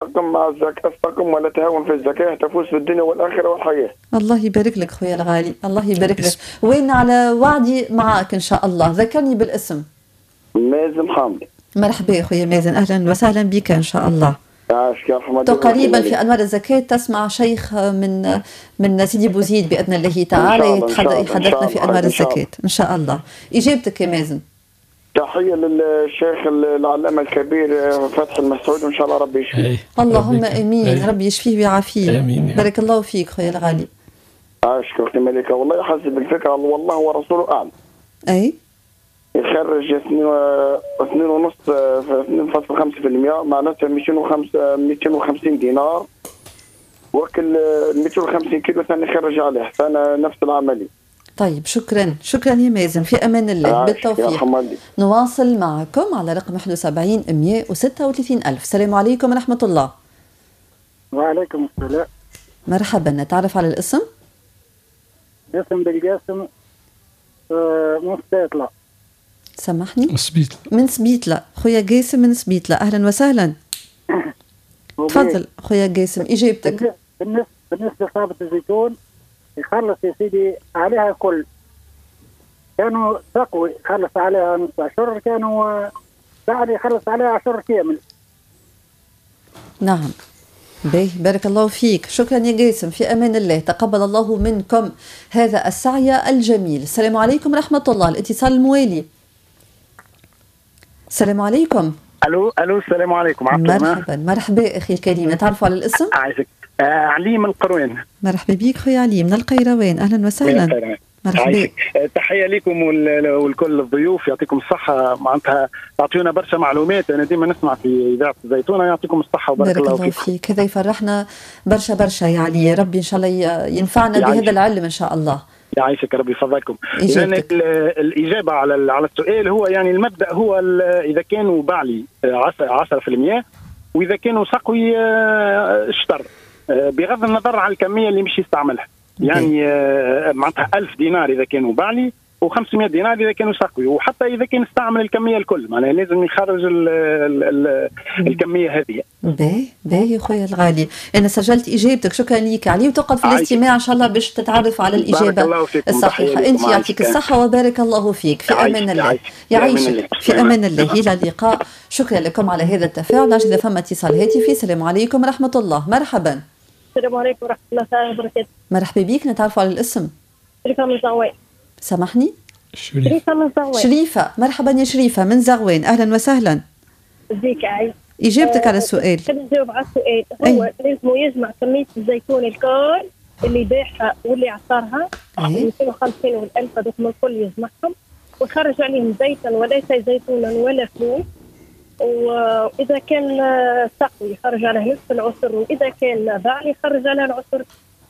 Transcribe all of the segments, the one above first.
استقم مع الزكاة، استقم ولا تهاون في الزكاة، تفوز في الدنيا والآخرة والحياة. الله يبارك لك خويا الغالي، الله يبارك لك. وين على وعدي معك إن شاء الله. ذكرني بالاسم. مازن حامد. مرحبا خويا مازن، أهلا وسهلا بك إن شاء الله. قريبا في أنوار الزكاة تسمع شيخ من سيدي بوزيد بإذن الله تعالى يحدثنا في أنوار الزكاة إن شاء الله. إجابتك يا مازن. تحية للشيخ العلامة الكبير فتحي المسعود، وإن شاء الله ربي يشفيه. اللهم آمين، ربي يشفيه ويعافيه. بارك الله فيك خويا الغالي. عاشك أختي مليكة، والله يحسب الفكرة والله ورسوله أعلم. أي يخرج 2.5% معناتها 250 دينار، وكل 250 كيلو ثاني يخرج عليه، فأنا نفس العملية. طيب شكرا يا مازن، في أمان الله، بالتوفيق. نواصل معكم على رقم 71 136 ألف. السلام عليكم ورحمة الله. وعليكم السلام. مرحبا، نتعرف على الاسم؟ اسم بالقاسم من سبيتلا. سامحني؟ من سبيتلا. خويا قاسم من سبيتلا، أهلا وسهلا. تفضل خويا قاسم، إجابتك. بالنسبة لصابة الزيتون يخلص يا سيدي عليها كل، كانوا تقوي خلص عليها نص عشر، كانوا بعد يخلص عليها 10 كامل. نعم. بارك الله فيك، شكرا يا قاسم، في أمان الله، تقبل الله منكم هذا السعي الجميل. السلام عليكم ورحمة الله. الاتصال الموالي. السلام عليكم. الو السلام عليكم. مرحبا اخي الكريم، نتعرفوا على الاسم؟ عايزك علي من القروين. مرحبا بك خويا علي من القيروان، اهلا وسهلا. مرحبا. تحيه لكم والكل الضيوف، يعطيكم الصحه، معناتها تعطيونا برشا معلومات، انا ديما نسمع في اذاعه الزيتونه، يعطيكم الصحه وبارك الله فيك. هذا يفرحنا برشا يا علي، ربي ان شاء الله ينفعنا بهذا العلم ان شاء الله. يعيشك ربي يفضلكم. يعني الإجابة على السؤال هو يعني المبدأ هو إذا كانوا بعلي 10% وإذا كانوا سقوي اشتر، بغض النظر عن الكمية اللي مش يستعملها. يعني معناتها 1000 دينار إذا كانوا بعلي و500 دينار إذا كانوا سقوي، وحتى إذا كان استعمل الكمية الكل معناها لازم يخرج الكمية هذه. باهي خويا الغالي، أنا سجلت إجابتك، شكرا ليك علي، وتقعد في الاستماع إن شاء الله باش تتعرف على الإجابة الصحيحة. أنت يعطيك الصحة وبارك الله فيك، في أمان الله. يعيشك في أمان الله، إلى اللقاء. شكرا لكم على هذا التفاعل. نجد إذا فما اتصال هاتفي. السلام عليكم ورحمة الله. مرحبا. السلام عليكم ورحمة الله وبركاته. مرحبا بك، نتعرفوا على الاسم. شريفة من زغوان. سامحني؟ شريفة من زغوان. شريفة، مرحبا يا شريفة من زغوان، أهلا وسهلا. ازيك عايز؟ إجابتك على السؤال. خلينا نجاوب على السؤال. هو لازم يجمع كمية الزيتون الكل اللي باعها واللي عصرها 250 والألف هذوك من الكل يجمعهم ويخرج عليهم زيتا وليس زيتونا ولا فلوس. وإذا كان سقوي يخرج عليه نصف العسر، وإذا كان بعلي يخرج عليه العسر.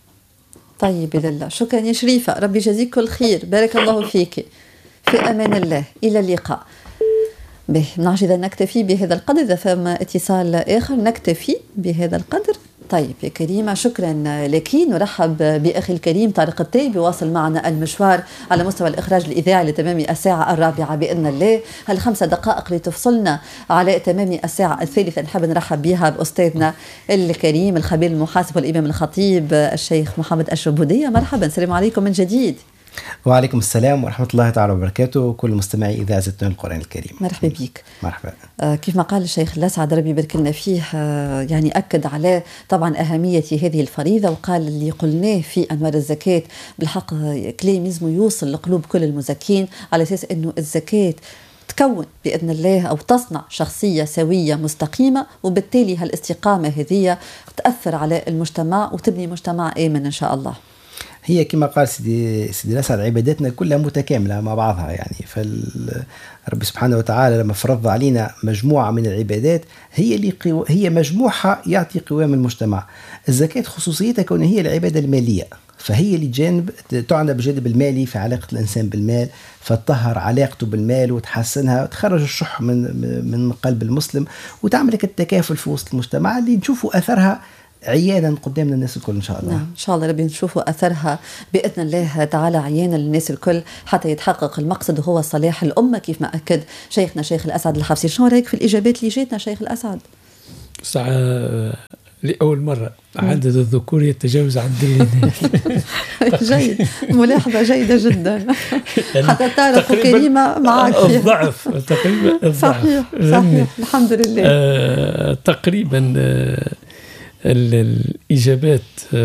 طيب إذا الله، شكرا يا شريفة، ربي يجازيك كل خير، بارك الله فيك، في أمان الله، إلى اللقاء. به نعرف إذا نكتفي بهذا القدر، إذا فما اتصال آخر نكتفي بهذا القدر. طيب يا كريمة، شكرا لك. نرحب بأخي الكريم طارق التايب يواصل معنا المشوار على مستوى الإخراج الإذاعي لتمام الساعة 4 بإذن الله. هال5 دقائق لتفصلنا على تمام الساعة 3 نحب نرحب بها بأستاذنا الكريم الخبير المحاسب والإمام الخطيب الشيخ محمد الشبودية. مرحبا، السلام عليكم من جديد. وعليكم السلام ورحمة الله تعالى وبركاته، كل مستمعي إذاعة القرآن الكريم. مرحبا بك. مرحبا. كيف ما قال الشيخ الأسعد ربي يبارك لنا فيه، يعني أكد على طبعا أهمية هذه الفريضة، وقال اللي قلناه في أنوار الزكاة بالحق كلام لازم يوصل لقلوب كل المزكين، على أساس أنه الزكاة تكون بإذن الله أو تصنع شخصية سوية مستقيمة، وبالتالي هالاستقامة هذه تأثر على المجتمع وتبني مجتمع آمن إن شاء الله. هي كما قال سيدي الأسعد عباداتنا كلها متكاملة مع بعضها، يعني فالرب سبحانه وتعالى لما فرض علينا مجموعة من العبادات هي مجموعة يعطي قوام المجتمع. الزكاة خصوصيتها كون هي العبادة المالية، فهي اللي تعنى بالجانب المالي في علاقة الإنسان بالمال، فتطهر علاقته بالمال وتحسنها وتخرج الشح من قلب المسلم، وتعمل لك التكافل في وسط المجتمع اللي نشوفوا أثرها عيانا قدامنا الناس الكل إن شاء الله. نعم إن شاء الله ربي نشوفوا أثرها بإذن الله تعالى عيانا للناس الكل، حتى يتحقق المقصد هو صلاح الأمة كيف ما أكد شيخنا شيخ الأسعد الحفصي. شنو رأيك في الإجابات اللي جاتنا شيخ الأسعد؟ ساعة لأول مرة عدد الذكور يتجاوز عدد الإناث. جيد، ملاحظة جيدة جدا. حتى تعرف كريمة معك الضعف تقريبا الضعف. صحيح الحمد لله. تقريبا الإجابات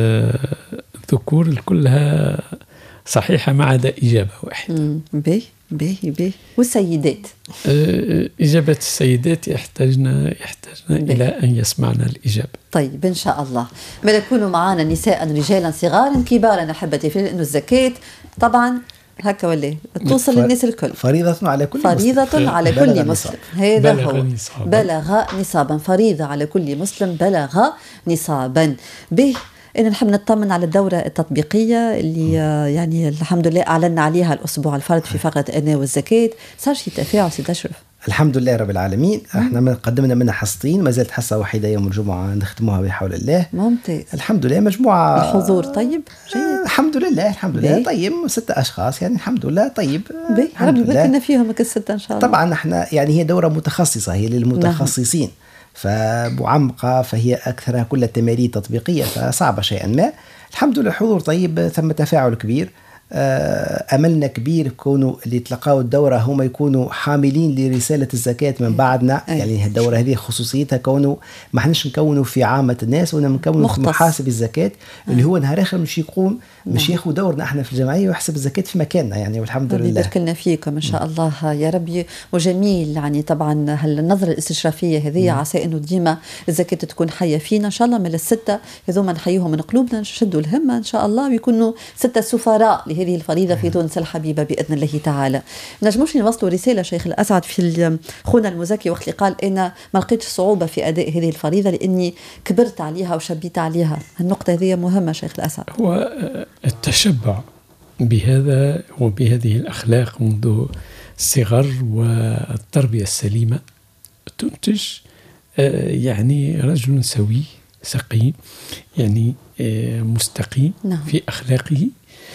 الذكور كلها صحيحة ما عدا إجابة واحدة. باهي. والسيدات؟ إجابة السيدات يحتاجنا إلى أن يسمعنا الإجابة. طيب إن شاء الله بنكونوا معنا نساء رجالا صغارا كبارا أحبتي في لأنه الزكاة طبعا هكا ولا توصل للناس الكل. فريضة على كل مسلم. على كل مسلم. هذا هو بلغ نصابا. فريضة على كل مسلم بلغ نصابا. به إن نحب نطمن على الدورة التطبيقية اللي يعني الحمد لله أعلنا عليها الأسبوع الفرد في فقرة أنا والزكاة. صار شيء تفاعل سيد أشرف؟ الحمد لله رب العالمين. احنا قدمنا منها حصتين، ما زالت حصة واحدة يوم الجمعة نختموها بحول الله. ممتاز الحمد لله. مجموعة الحضور طيب جيد. الحمد لله طيب. 6 أشخاص يعني الحمد لله طيب. ربي يبارك فيهم الستة إن شاء الله. طبعا احنا يعني هي دورة متخصصة، هي للمتخصصين فمعمقة، فهي أكثرها كلها تمارين تطبيقية فصعبة شيئا ما. الحمد لله حضور طيب، ثم تفاعل كبير. أملنا كبير كونوا اللي تلقاوا الدورة هم يكونوا حاملين لرسالة الزكاة من بعدنا. يعني الدورة هذه خصوصيتها كونوا ما حنش نكونوا في عامة الناس، ونكونوا في محاسب الزكاة اللي هو نهار آخر مش يقوم مش ياخذ دورنا احنا في الجمعية ويحسب الزكاة في مكاننا يعني. والحمد لله يبارك لنا فيكم إن شاء الله يا ربي. وجميل يعني طبعا هالنظرة الاستشرافية هذه عسى إنه ديما الزكاة تكون حية فينا إن شاء الله. من الستة هذوما نحييهم من قلوبنا، نشدوا الهمة إن شاء الله ويكونوا 6 سفراء لهذه الفريضة في تونس الحبيبة بإذن الله تعالى. نجموش نوصلوا رسالة شيخ الأسعد في خونا المزكي وقت اللي قال أنا ما لقيتش صعوبة في أداء هذه الفريضة لأني كبرت عليها وشبيت عليها. النقطة هذه مهمة شيخ الأسعد. هو التشبع بهذا وبهذه الأخلاق منذ الصغر والتربية السليمة تنتج يعني رجل سوي سقيم يعني مستقيم في أخلاقه.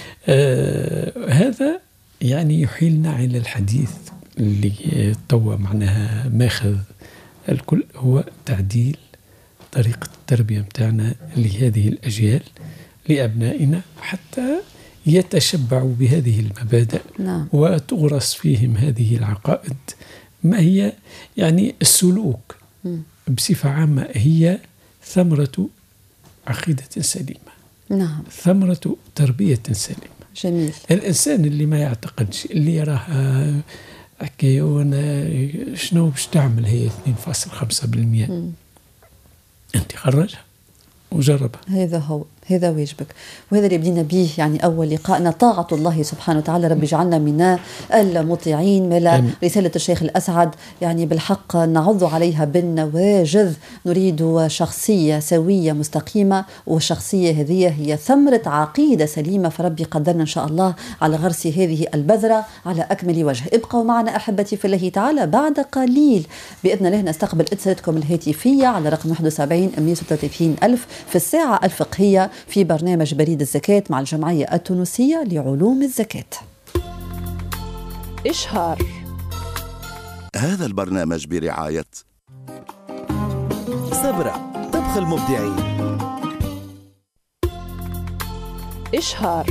هذا يعني يحيلنا على الحديث اللي توا معناها ماخذ الكل، هو تعديل طريقة التربية متاعنا لهذه الأجيال لأبنائنا حتى يتشبعوا بهذه المبادئ وتغرس فيهم هذه العقائد. ما هي يعني السلوك بصفة عامة هي ثمرة عقيدة سليمة. نعم. ثمرة تربية سليمة. جميل. الإنسان اللي ما يعتقدش اللي يراه أكي وانا شنو باش تعمل هي 2.5% أنت خرجها وجربها. هذا واجبك وهذا اللي بدينا به يعني أول لقائنا. طاعة الله سبحانه وتعالى. رب اجعلنا من المطيعين. ملا رسالة الشيخ الأسعد يعني بالحق نعض عليها بالنواجذ. نريد شخصية سوية مستقيمة، والشخصية هذه هي ثمرة عقيدة سليمة، فربي قدرنا إن شاء الله على غرس هذه البذرة على أكمل وجه. ابقوا معنا أحبتي في الله تعالى، بعد قليل بإذن الله نستقبل اتصالاتكم الهاتفية على رقم 71 136 ألف في الساعة الفقهية في برنامج بريد الزكاة مع الجمعية التونسية لعلوم الزكاة. إشهار. هذا البرنامج برعاية صبرا طبخ المبدعين. إشهار.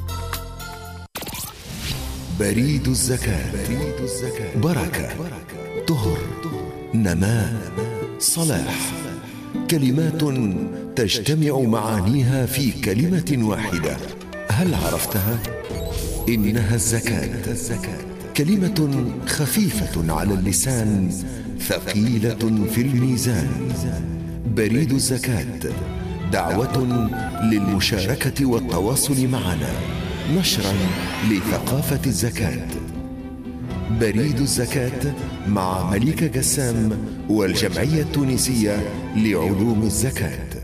بريد الزكاة. بركة، طهر، نماء، صلاح، كلمات تجتمع معانيها في كلمة واحدة. هل عرفتها؟ إنها الزكاة. كلمة خفيفة على اللسان، ثقيلة في الميزان. بريد الزكاة دعوة للمشاركة والتواصل معنا، نشرا لثقافة الزكاة. بريد الزكاة مع مليكة قسام والجمعية التونسية لعلوم الزكاة.